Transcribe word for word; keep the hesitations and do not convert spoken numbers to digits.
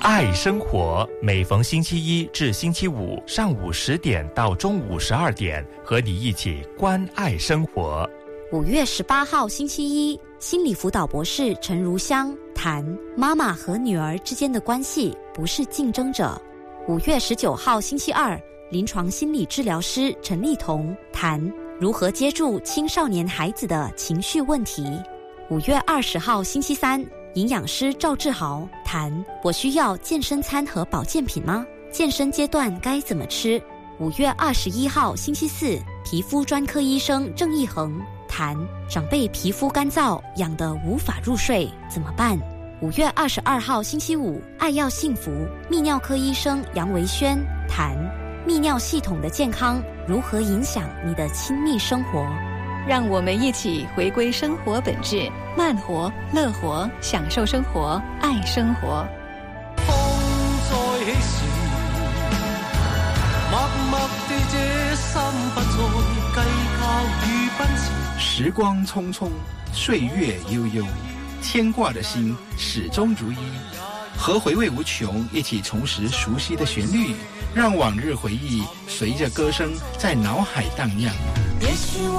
爱生活，每逢星期一至星期五上午十点到中午十二点，和你一起关爱生活。 五月十八号星期一，心理辅导博士陈如香谈妈妈和女儿之间的关系不是竞争者。五月十九号星期二，临床心理治疗师陈丽彤谈如何接住青少年孩子的情绪问题。五月二十号星期三，营养师赵志豪谈我需要健身餐和保健品吗？健身阶段该怎么吃？五月二十一号星期四，皮肤专科医生郑义恒谈长辈皮肤干燥痒得无法入睡怎么办？五月二十二号星期五，爱要幸福泌尿科医生杨维轩谈泌尿系统的健康如何影响你的亲密生活。 让我们一起回归生活本质，慢活、乐活，享受生活，爱生活。 风再起时，默默地这心不再计较与奔驰。 时光匆匆，岁月悠悠，牵挂的心始终如一。和回味无穷一起重拾熟悉的旋律，让往日回忆随着歌声在脑海荡漾。 也许